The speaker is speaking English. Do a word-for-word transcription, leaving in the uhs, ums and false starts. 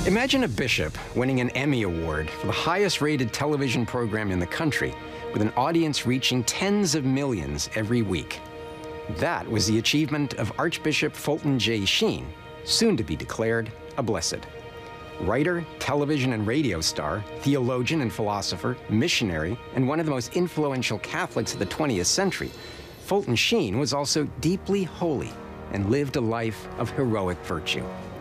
Imagine a bishop winning an Emmy Award for the highest-rated television program in the country, with an audience reaching tens of millions every week. That was the achievement of Archbishop Fulton J. Sheen, soon to be declared a blessed. Writer, television and radio star, theologian and philosopher, missionary, and one of the most influential Catholics of the twentieth century, Fulton Sheen was also deeply holy and lived a life of heroic virtue.